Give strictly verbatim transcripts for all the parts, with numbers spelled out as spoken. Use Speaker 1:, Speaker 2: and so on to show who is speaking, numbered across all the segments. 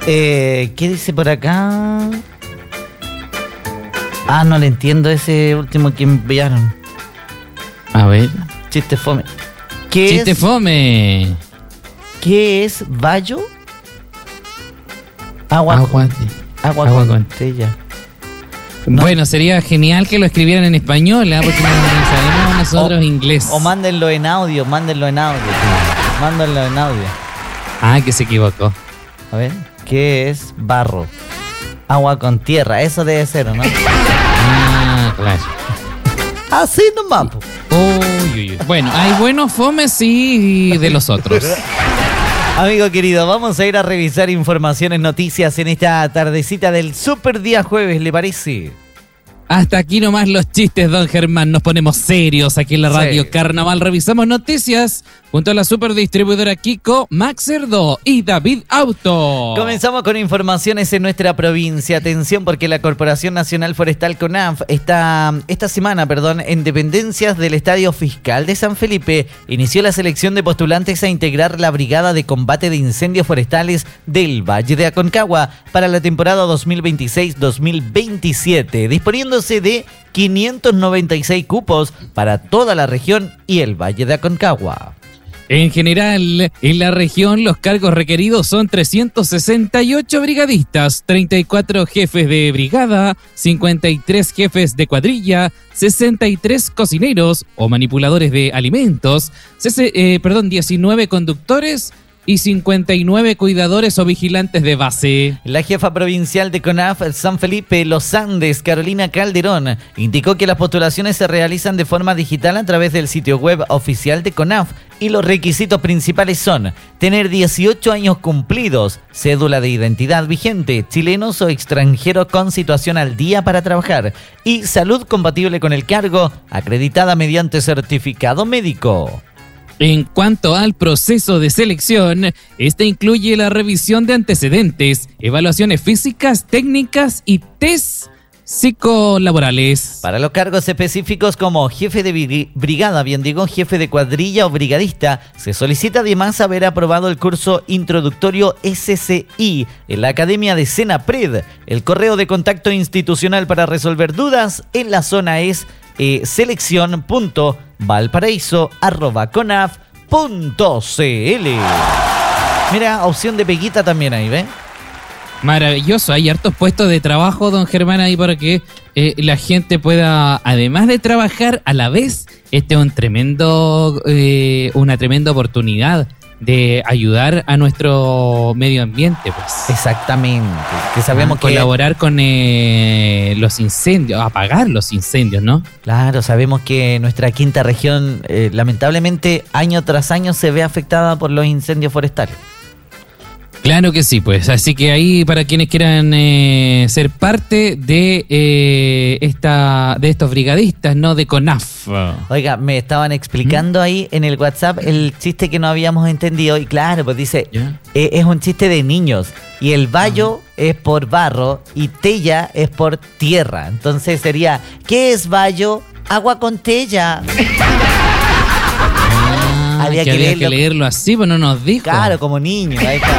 Speaker 1: Eh, ¿Qué dice por acá? Ah, no le entiendo ese último que enviaron.
Speaker 2: A ver.
Speaker 1: Chiste fome. ¿Qué
Speaker 2: Chiste
Speaker 1: es,
Speaker 2: fome.
Speaker 1: ¿Qué es bayo? Agua,
Speaker 2: Agua,
Speaker 1: agua,
Speaker 2: agua
Speaker 1: con
Speaker 2: con-
Speaker 1: botella. No.
Speaker 2: Bueno, sería genial que lo escribieran en español, ¿eh? Porque no sabemos nosotros
Speaker 1: O-
Speaker 2: inglés.
Speaker 1: O mándenlo en audio, mándenlo en audio. Mándenlo en audio.
Speaker 2: Ah, que se equivocó.
Speaker 1: A ver, ¿qué es barro? Agua con tierra, eso debe ser, ¿o no?
Speaker 2: Ah, claro.
Speaker 1: Así nomás. po.
Speaker 2: Uy, uy, uy. Bueno, hay buenos fomes y de los otros.
Speaker 1: Amigo querido, vamos a ir a revisar informaciones, noticias en esta tardecita del super día jueves, ¿le parece?
Speaker 2: Hasta aquí nomás los chistes, don Germán. Nos ponemos serios aquí en la radio
Speaker 1: Sí.
Speaker 2: Carnaval. Revisamos noticias junto a la superdistribuidora Kiko, Max Cerdo y David Auto.
Speaker 1: Comenzamos con informaciones en nuestra provincia. Atención porque la Corporación Nacional Forestal CONAF está esta semana, perdón, en dependencias del Estadio Fiscal de San Felipe. Inició la selección de postulantes a integrar la Brigada de Combate de Incendios Forestales del Valle de Aconcagua para la temporada dos mil veintiséis dos mil veintisiete, disponiéndose de quinientos noventa y seis cupos para toda la región y el Valle de Aconcagua.
Speaker 2: En general, en la región los cargos requeridos son trescientos sesenta y ocho brigadistas, treinta y cuatro jefes de brigada, cincuenta y tres jefes de cuadrilla, sesenta y tres cocineros o manipuladores de alimentos, sese- eh, perdón, diecinueve conductores y cincuenta y nueve cuidadores o vigilantes de base.
Speaker 1: La jefa provincial de CONAF San Felipe Los Andes, Carolina Calderón, indicó que las postulaciones se realizan de forma digital a través del sitio web oficial de CONAF y los requisitos principales son tener dieciocho años cumplidos, cédula de identidad vigente, chilenos o extranjeros con situación al día para trabajar y salud compatible con el cargo, acreditada mediante certificado médico.
Speaker 2: En cuanto al proceso de selección, este incluye la revisión de antecedentes, evaluaciones físicas, técnicas y test psicolaborales.
Speaker 1: Para los cargos específicos como jefe de bri- brigada, bien digo, jefe de cuadrilla o brigadista, se solicita además haber aprobado el curso introductorio S C I en la Academia de Senapred. El correo de contacto institucional para resolver dudas en la zona es eh, selección punto valparaíso arroba conaf punto cl. Mira, opción de peguita también ahí, ¿ves?
Speaker 2: Maravilloso, hay hartos puestos de trabajo, don Germán, ahí para que eh, la gente pueda, además de trabajar, a la vez, este es un tremendo, eh, una tremenda oportunidad de ayudar a nuestro medio ambiente, pues.
Speaker 1: Exactamente. Que sabemos que
Speaker 2: Colaborar con eh, los incendios, apagar los incendios, ¿no?
Speaker 1: Claro, sabemos que nuestra quinta región eh, lamentablemente año tras año se ve afectada por los incendios forestales.
Speaker 2: Claro que sí, pues. Así que ahí para quienes quieran eh, ser parte de eh, esta, de estos brigadistas, ¿no? De CONAF.
Speaker 1: Oiga, me estaban explicando ahí en el WhatsApp el chiste que no habíamos entendido y claro, pues dice,
Speaker 2: ¿Ya?
Speaker 1: eh, es un chiste de niños y el bayo es por barro y tella es por tierra. Entonces sería, ¿qué es bayo? Agua con tella.
Speaker 2: Ah,
Speaker 1: Había
Speaker 2: que
Speaker 1: que
Speaker 2: había
Speaker 1: leerlo.
Speaker 2: que leerlo así, pues no nos dijo.
Speaker 1: Claro, como niño. Ahí está.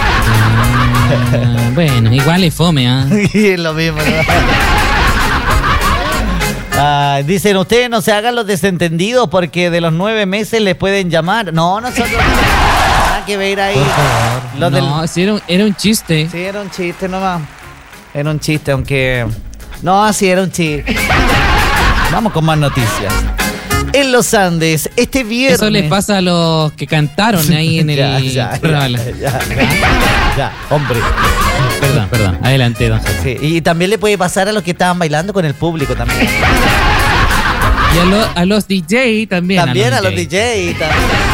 Speaker 2: Ah, bueno, igual es fome, ¿ah?
Speaker 1: Es lo mismo, ¿no? Ah, dicen, ustedes no se hagan los desentendidos porque de los nueve meses les pueden llamar. No, nosotros no. Nada que ver ahí.
Speaker 2: Por favor.
Speaker 1: Los del-
Speaker 2: No, sí, era un, era un chiste.
Speaker 1: Sí, era un chiste nomás. Era un chiste, aunque... No, sí, era un chiste. Vamos con más noticias. En los Andes, este viernes...
Speaker 2: Eso les pasa a los que cantaron ahí en el
Speaker 1: Ya, ya, ya,
Speaker 2: programa.
Speaker 1: ya, ya, ya, hombre.
Speaker 2: Perdón, perdón. Adelante, don José.
Speaker 1: Sí, y también le puede pasar a los que estaban bailando con el público también.
Speaker 2: Y a, lo- a los D J también.
Speaker 1: También a los D J. también.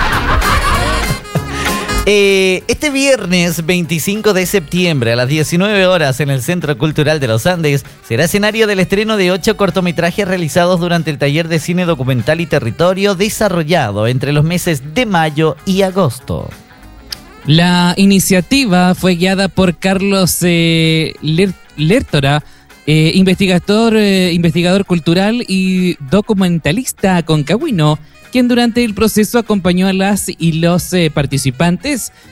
Speaker 1: Eh, este viernes veinticinco de septiembre a las diecinueve horas en el Centro Cultural de los Andes será escenario del estreno de ocho cortometrajes realizados durante el taller de cine documental y territorio desarrollado entre los meses de mayo y agosto.
Speaker 2: La iniciativa fue guiada por Carlos eh, Ler- Lertora, eh, investigador, eh, investigador cultural y documentalista concagüino, quien durante el proceso acompañó a las y los eh, participantes